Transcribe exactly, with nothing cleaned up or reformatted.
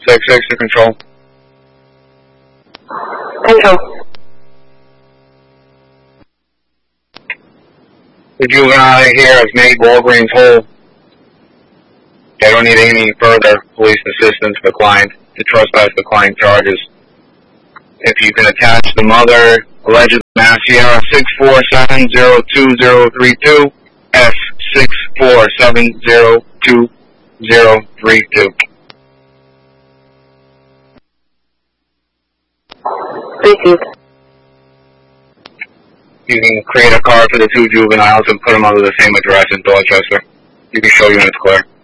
six six to control. Control. The juvenile here has made Walgreens whole. They don't need any further police assistance for the client to trespass the client charges. If you can attach the mother, alleged Mass Sierra six four seven zero two zero three two, S six four seven zero two zero three two. Received. You can create a card for the two juveniles and put them under the same address in Dorchester. You can show units clear.